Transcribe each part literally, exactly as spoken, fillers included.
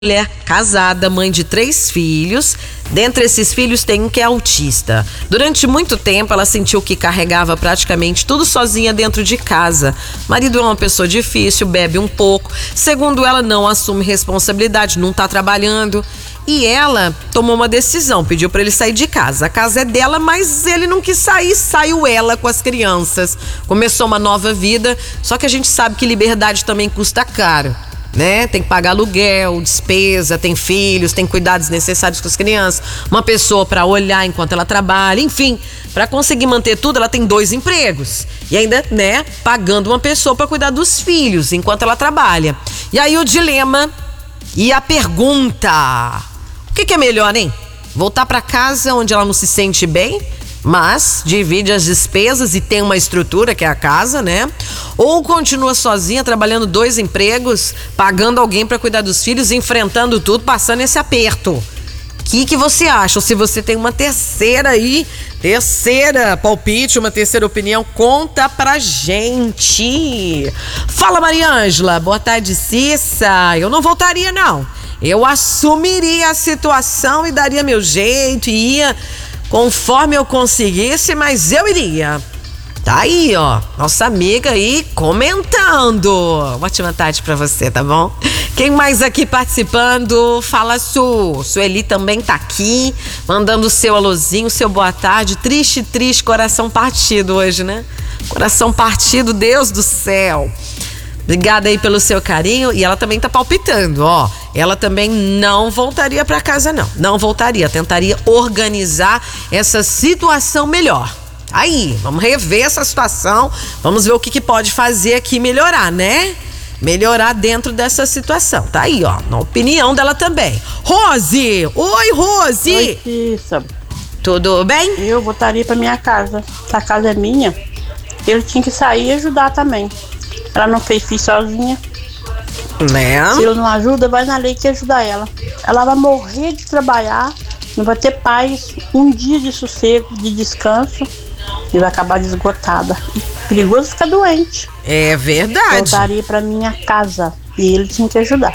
Mulher casada, mãe de três filhos. Dentre esses filhos tem um que é autista. Durante muito tempo ela sentiu que carregava praticamente tudo sozinha dentro de casa. Marido é uma pessoa difícil, bebe um pouco. Segundo ela, não assume responsabilidade, não tá trabalhando. E ela tomou uma decisão, pediu para ele sair de casa. A casa é dela, mas ele não quis sair, saiu ela com as crianças. Começou uma nova vida, só que a gente sabe que liberdade também custa caro. Né? Tem que pagar aluguel, despesa, tem filhos, tem cuidados necessários com as crianças, uma pessoa para olhar enquanto ela trabalha, enfim, para conseguir manter tudo, ela tem dois empregos e ainda, né, pagando uma pessoa para cuidar dos filhos enquanto ela trabalha. E aí o dilema e a pergunta: o que que é melhor, hein? Voltar para casa onde ela não se sente bem, mas divide as despesas e tem uma estrutura que é a casa, né? Ou continua sozinha, trabalhando dois empregos, pagando alguém para cuidar dos filhos, enfrentando tudo, passando esse aperto. O que que você acha? Ou se você tem uma terceira aí, terceira palpite, uma terceira opinião, conta pra gente. Fala, Maria Ângela. Boa tarde, Cissa. Eu não voltaria, não. Eu assumiria a situação e daria meu jeito e ia conforme eu conseguisse, mas eu iria. Tá aí, ó, nossa amiga aí comentando. Uma ótima tarde pra você, tá bom? Quem mais aqui participando? Fala, Su. Sueli também tá aqui, mandando o seu alôzinho, seu boa tarde. Triste, triste, coração partido hoje, né? Coração partido, Deus do céu. Obrigada aí pelo seu carinho. E ela também tá palpitando, ó. Ela também não voltaria pra casa, não. Não voltaria. Tentaria organizar essa situação melhor. Aí, vamos rever essa situação. Vamos ver o que, que pode fazer aqui melhorar, né? Melhorar dentro dessa situação. Tá aí, ó. Na opinião dela também. Rose! Oi, Rose! Oi, Cissa. Tudo bem? Eu voltaria pra minha casa. Se a casa é minha, ele tinha que sair e ajudar também. Ela não fez filho sozinha. Né? Se ele não ajuda, vai na lei que ajudar ela. Ela vai morrer de trabalhar, não vai ter paz, um dia de sossego, de descanso, e vai acabar esgotada. Perigoso ficar doente. É verdade. Voltaria pra minha casa e ele tinha que ajudar.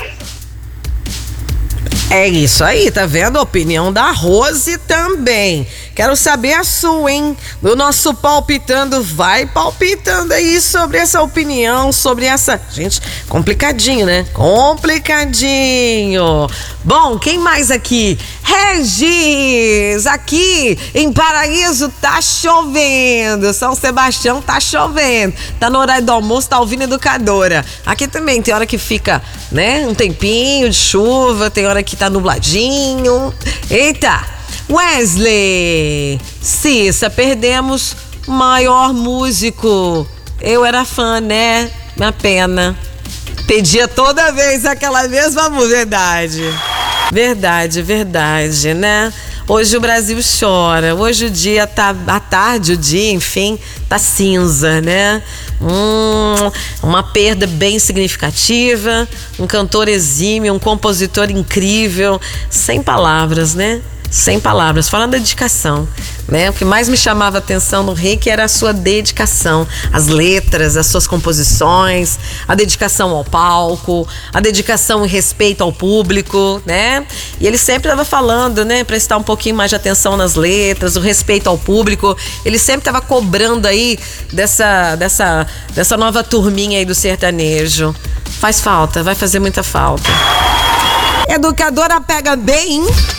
É isso aí, tá vendo? A opinião da Rose também. Quero saber a sua, hein? Do nosso palpitando, vai palpitando aí sobre essa opinião, sobre essa... Gente, complicadinho, né? Complicadinho. Bom, quem mais aqui? Regis, aqui em Paraíso tá chovendo. São Sebastião tá chovendo. Tá no horário do almoço, tá ouvindo Educadora. Aqui também tem hora que fica, né? Um tempinho de chuva, tem hora que tá nubladinho. Eita! Wesley, Cissa, perdemos o maior músico. Eu era fã, né? Uma pena. Pedia toda vez aquela mesma música. Verdade. Verdade, verdade, né? Hoje o Brasil chora. Hoje o dia tá... A tarde, o dia, enfim, tá cinza, né? Hum, uma perda bem significativa. Um cantor exímio, um compositor incrível. Sem palavras, né? Sem palavras, falando da dedicação, né? O que mais me chamava a atenção no Rick era a sua dedicação, as letras, as suas composições, a dedicação ao palco, a dedicação e respeito ao público, né? E ele sempre estava falando, né? Prestar um pouquinho mais de atenção nas letras, o respeito ao público. Ele sempre estava cobrando aí dessa, dessa, dessa nova turminha aí do sertanejo. Faz falta, vai fazer muita falta. Educadora pega bem.